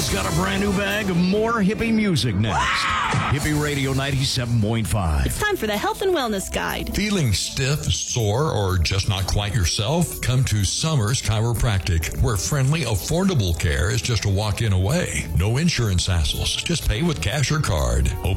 just got a brand new bag of more hippie music next. Hippie Radio 97.5. It's time for the Health and Wellness Guide. Feeling stiff, sore, or just not quite yourself? Come to Summers Chiropractic, where friendly, affordable care is just a walk-in away. No insurance hassles. Just pay with cash or card.